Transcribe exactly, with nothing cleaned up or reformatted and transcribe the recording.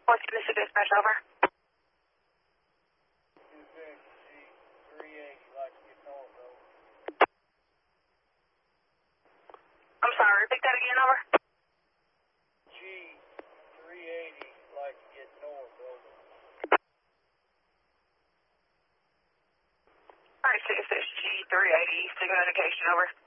What's Mississippi dispatch over? two six G three eighty, like to get north over. I'm sorry, repeat that again, over? G three eighty, like to get north over. Alright, six six G three eighty, signal indication, over.